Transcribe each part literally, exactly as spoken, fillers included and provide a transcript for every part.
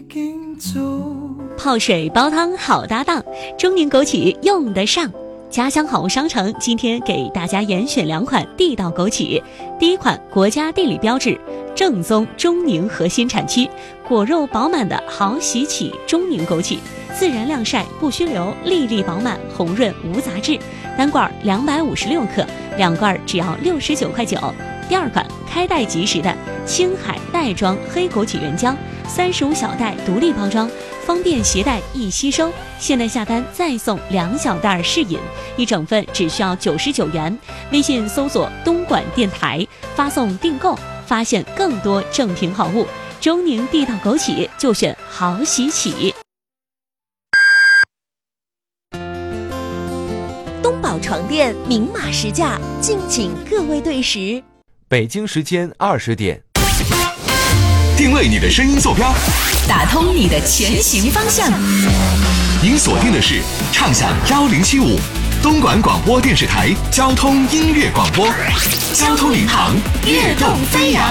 泡水煲汤好搭档，中宁枸杞用得上。家乡好物商城今天给大家严选两款地道枸杞。第一款国家地理标志，正宗中宁核心产区，果肉饱满的好喜启中宁枸杞，自然晾晒不虚流，粒粒饱满，红润无杂质。单罐两百五十六克，两罐只要六十九块九。第二款开袋即食的青海袋装黑枸杞原浆，三十五小袋独立包装，方便携带易吸收。现在下单再送两小袋试饮，一整份只需要九十九元。微信搜索东莞电台，发送订购，发现更多正品好物。中宁地道枸杞就选好喜启。 东宝床垫明码实价，敬请各位对时。 北京时间二十点， 定位你的声音坐标， 打通你的前行方向。 您锁定的是畅享幺零七五东莞广播电视台交通音乐广播，交通领航，跃动飞扬。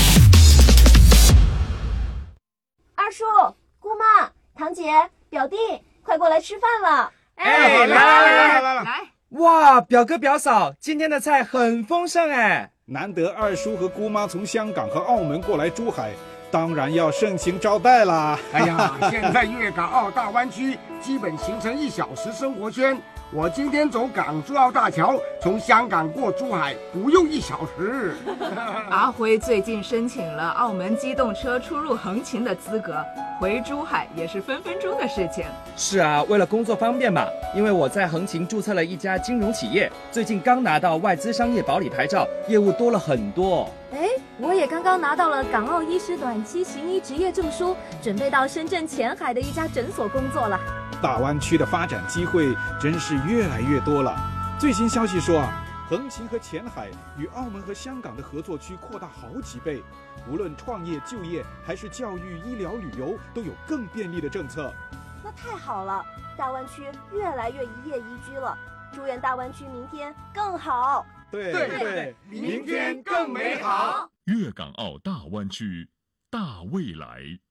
二叔、姑妈、堂姐、表弟，快过来吃饭了！ 哎，来来来来来来！哇，表哥表嫂，今天的菜很丰盛哎！ 难得二叔和姑妈从香港和澳门过来珠海，当然要盛情招待啦！ 哎呀，现在粤港澳大湾区基本形成一小时生活圈。我今天走港珠澳大桥，从香港过珠海不用一小时。 阿辉最近申请了澳门机动车出入横琴的资格，回珠海也是分分钟的事情。 是啊，为了工作方便嘛，因为我在横琴注册了一家金融企业，最近刚拿到外资商业保理牌照，业务多了很多。 哎，我也刚刚拿到了港澳医师短期行医执业证书，准备到深圳前海的一家诊所工作了。 大湾区的发展机会真是越来越多了。最新消息说啊，横琴和前海与澳门和香港的合作区扩大好几倍，无论创业、就业还是教育、医疗、旅游，都有更便利的政策。 那太好了，大湾区越来越一夜宜居了。祝愿大湾区明天更好。 对对对，明天更美好。 粤港澳大湾区，大未来。